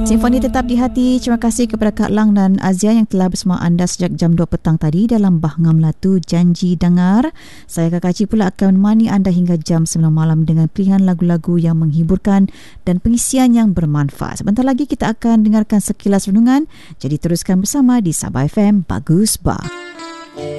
Simfoni tetap di hati. Terima kasih kepada Kak Lang dan Azia yang telah bersama anda sejak jam 2 petang tadi dalam Bahngam Melatu Janji Dengar. Saya Kak Kaci pula akan menemani anda hingga jam 9 malam dengan pilihan lagu-lagu yang menghiburkan dan pengisian yang bermanfaat. Sebentar lagi kita akan dengarkan sekilas renungan. Jadi teruskan bersama di Sabah FM Bagus Bah.